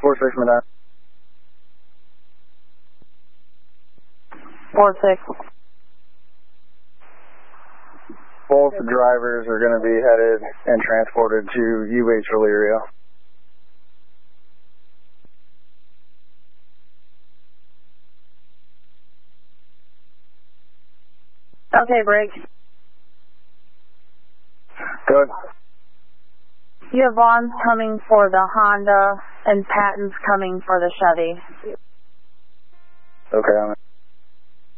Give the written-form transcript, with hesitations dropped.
4-6, Madonna. 4-6. Both drivers are going to be headed and transported to UH Valerio. Okay, break. Good. You have Vaughn coming for the Honda and Patton's coming for the Chevy. Okay, I'm